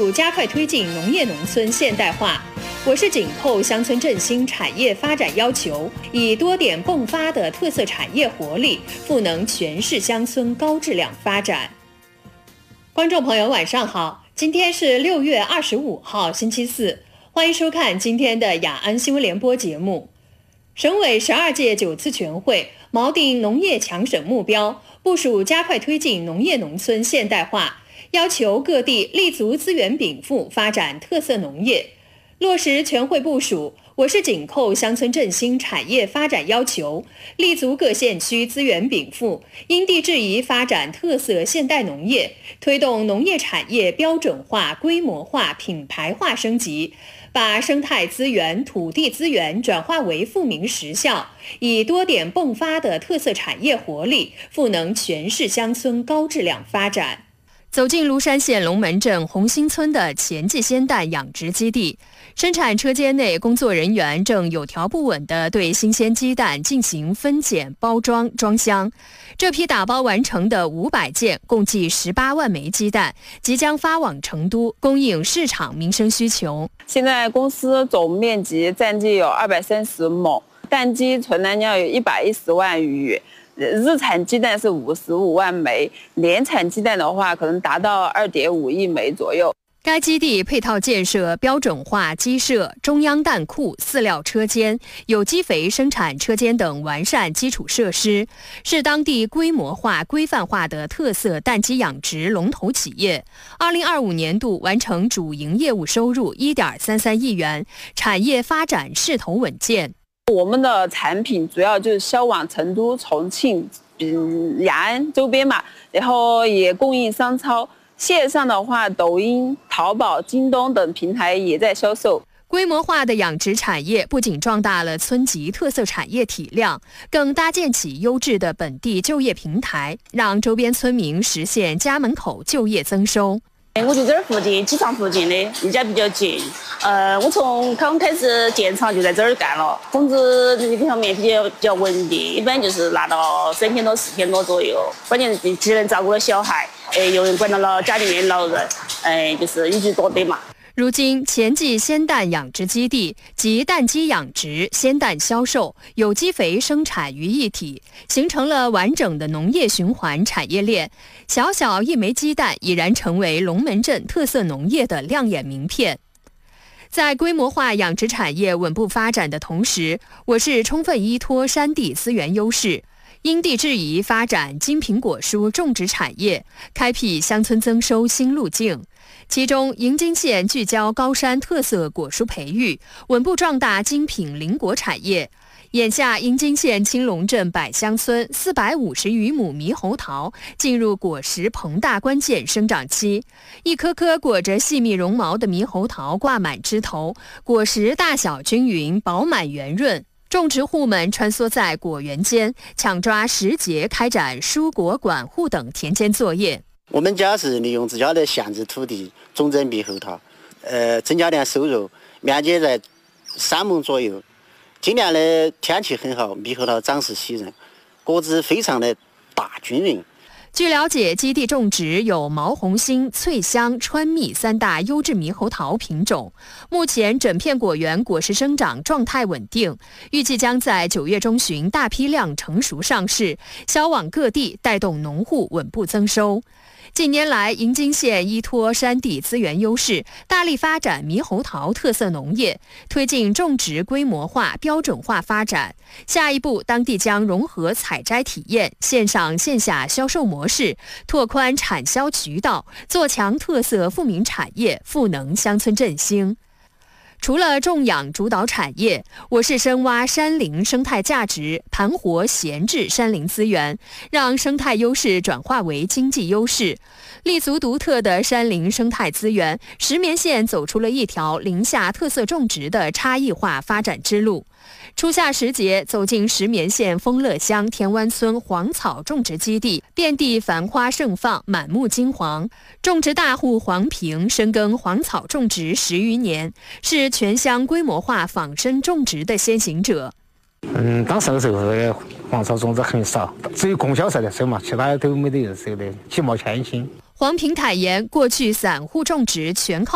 署加快推进农业农村现代化。我市紧扣乡村振兴产业发展要求，以多点迸发的特色产业活力，赋能全市乡村高质量发展。观众朋友晚上好，今天是6月25号星期四，欢迎收看今天的雅安新闻联播节目。省委12届9次全会锚定农业强省目标，部署加快推进农业农村现代化，要求各地立足资源禀赋，发展特色农业。落实全会部署，我市紧扣乡村振兴产业发展要求，立足各县区资源禀赋，因地制宜发展特色现代农业，推动农业产业标准化、规模化、品牌化升级，把生态资源、土地资源转化为富民实效，以多点迸发的特色产业活力，赋能全市乡村高质量发展。走进庐山县龙门镇红星村的前记鲜蛋养殖基地，生产车间内工作人员正有条不紊地对新鲜鸡蛋进行分拣、包装、装箱。这批打包完成的500件，共计18万枚鸡蛋，即将发往成都，供应市场民生需求。 现在公司总面积占地有230亩，蛋鸡存栏量有110万余。日产鸡蛋是55万枚，年产鸡蛋的话可能达到2.5亿枚左右。 该基地配套建设标准化鸡舍、中央蛋库、饲料车间、有机肥生产车间等完善基础设施，是当地规模化、规范化的特色蛋鸡养殖龙头企业。2025年度完成主营业务收入1.33亿元，产业发展势头稳健。 我们的产品主要就是销往成都、重庆、雅安周边嘛，然后也供应商超。线上的话，抖音、淘宝、京东等平台也在销售。 规模化的养殖产业不仅壮大了村级特色产业体量，更搭建起优质的本地就业平台，让周边村民实现家门口就业增收。 我就这儿附近，机场附近的，离家比较近。我从刚开始建厂就在这儿干了，工资这方面比较稳定，一般就是拿到3天多、4天多左右。关键是既能照顾了小孩，又能管到了家里面老人，就是一举多得嘛。 如今，前记鲜蛋养殖基地集蛋鸡养殖、鲜蛋销售、有机肥生产于一体，形成了完整的农业循环产业链。小小一枚鸡蛋已然成为龙门镇特色农业的亮眼名片。在规模化养殖产业稳步发展的同时，我市充分依托山地资源优势，因地制宜发展精品果蔬种植产业，开辟乡村增收新路径。其中，营津县聚焦高山特色果蔬培育，稳步壮大精品林果产业。眼下，营津县青龙镇百香村450余亩猕猴桃进入果实膨大关键生长期，一颗颗裹着细密绒毛的猕猴桃挂满枝头，果实大小均匀、饱满圆润。种植户们穿梭在果园间，抢抓时节开展蔬果管护等田间作业。 我们家是利用自家的闲置土地种植猕猴桃，增加点收入，面积在3亩左右。今年的天气很好，猕猴桃长势喜人，果子非常的大均匀。 据了解，基地种植有毛红星、脆香、川蜜3大优质猕猴桃品种。目前整片果园果实生长状态稳定，预计将在9月中旬大批量成熟上市，销往各地，带动农户稳步增收。近年来，营津县依托山地资源优势，大力发展猕猴桃特色农业，推进种植规模化、标准化发展。下一步，当地将融合采摘体验、线上线下销售模式，拓宽产销渠道，做强特色富民产业，赋能乡村振兴。除了种养主导产业，我市深挖山林生态价值，盘活闲置山林资源，让生态优势转化为经济优势。立足独特的山林生态资源，石棉县走出了一条林下特色种植的差异化发展之路。初夏时节，走进石棉县丰乐乡田湾村黄草种植基地，遍地繁花盛放，满目金黄。种植大户黄平深耕黄草种植10余年，是全乡规模化仿生种植的先行者。 当时的时候，黄草种植很少，只有供销社在收嘛，其他都没得人收的，几毛钱一斤。 黄平坦言，过去散户种植全靠